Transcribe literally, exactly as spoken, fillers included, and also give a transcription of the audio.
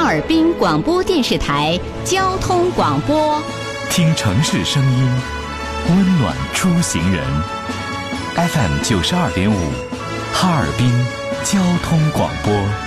尔滨广播电视台交通广播， 听城市声音，温暖出行人。F M 九十二点五，哈尔滨交通广播。